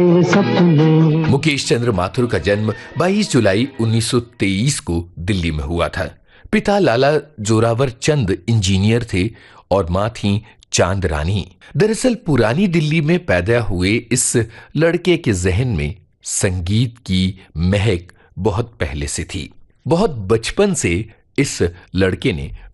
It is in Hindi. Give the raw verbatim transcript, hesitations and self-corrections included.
मुकेश चंद्र माथुर का जन्म बाईस जुलाई उन्नीस सौ तेईस को दिल्ली में हुआ था। पिता लाला जोरावर चंद इंजीनियर थे और मां थी चांद रानी। दरअसल पुरानी दिल्ली में पैदा हुए इस लड़के के जहन में संगीत की महक बहुत पहले से थी। बहुत बचपन से इस लड़के ने